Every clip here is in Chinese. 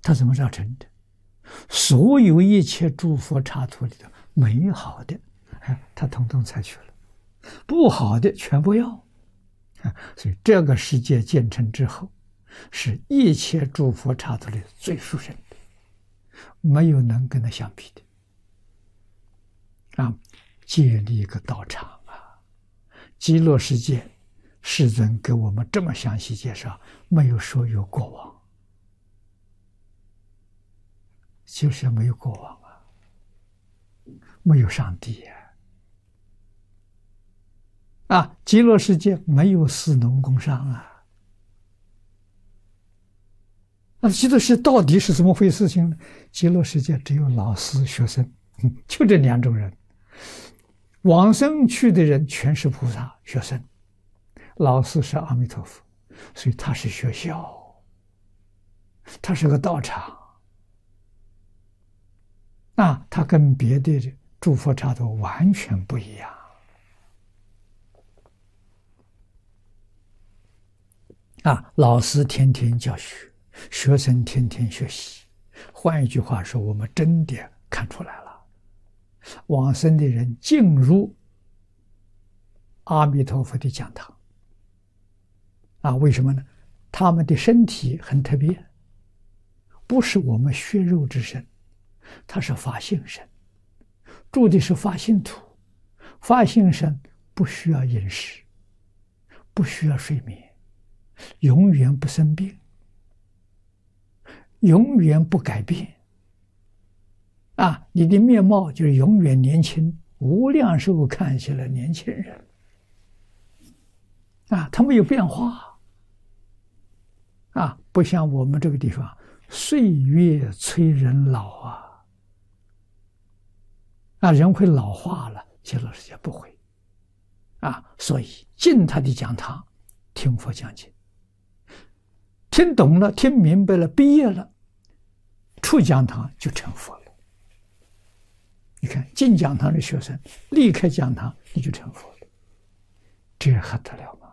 它怎么造成的？所有一切诸佛刹土里头美好的，他统统采取了；不好的全不要。所以这个世界建成之后，是一切诸佛刹土里最殊胜的，没有能跟他相比的。建立一个道场啊！极乐世界，世尊给我们这么详细介绍，没有说有过往，就是没有过往啊，没有上帝极乐世界没有士农工商啊。那极乐世界到底是怎么回事情呢？极乐世界只有老师、学生，就这两种人。往生去的人全是菩萨学生，老师是阿弥陀佛，所以他是学校，他是个道场。他跟别的诸佛刹土完全不一样。老师天天教学，学生天天学习。换一句话说，我们真的看出来了。往生的人进入阿弥陀佛的讲堂为什么呢？他们的身体很特别，不是我们血肉之身，他是法性身，住的是法性土。法性身不需要饮食，不需要睡眠，永远不生病，永远不改变你的面貌就是永远年轻，无量寿看起来年轻人他没有变化不像我们这个地方岁月催人老人会老化了，极乐世界不会所以进他的讲堂听佛讲经，听懂了，听明白了，毕业了，出讲堂就成佛了。你看进讲堂的学生离开讲堂你就成佛了，这还得了吗？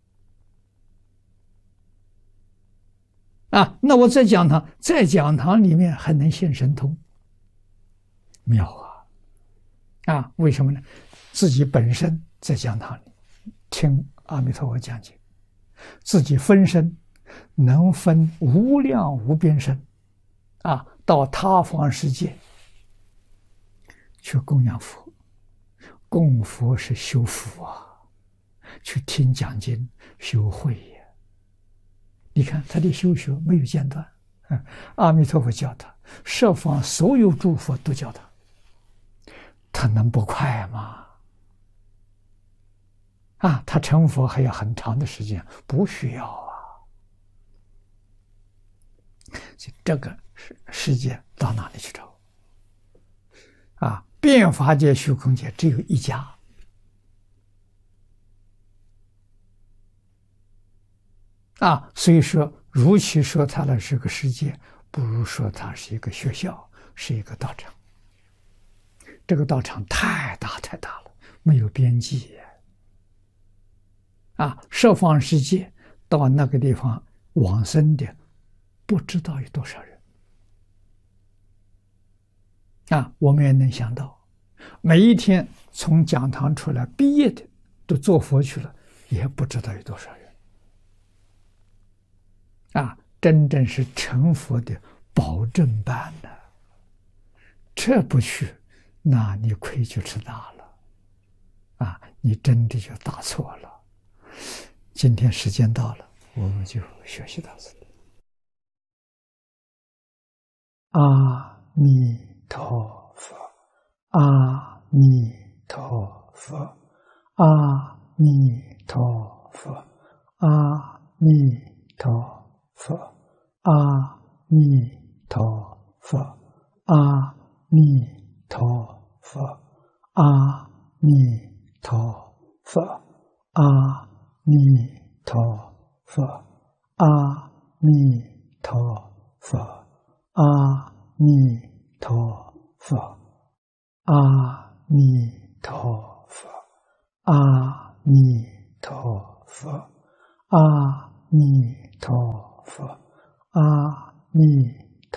那我在讲堂里面还能现神通，妙为什么呢？自己本身在讲堂里听阿弥陀佛讲经，自己分身能分无量无边身到他方世界去供养佛。供佛是修福去听讲经修慧你看他的修学没有间断，阿弥陀佛教他，十方所有诸佛都教他，他能不快吗？他成佛还要很长的时间，不需要这个世界到哪里去找变法界虚空界只有一家所以说如其说它呢是个世界，不如说它是一个学校，是一个道场。这个道场太大太大了，没有边际十方世界到那个地方往生的不知道有多少人我们也能想到，每一天从讲堂出来毕业的都做佛去了，也不知道有多少人真正是成佛的保证班呢。这不去，那你亏就吃大了你真的就大错了。今天时间到了，我们就学习到这里。阿弥陀佛，阿弥陀佛，阿弥陀佛，阿弥陀佛，阿弥陀佛，阿弥陀佛，阿弥陀佛，阿弥陀佛，阿弥陀佛，阿弥陀佛，阿弥陀佛，阿弥陀佛，阿弥陀佛，阿弥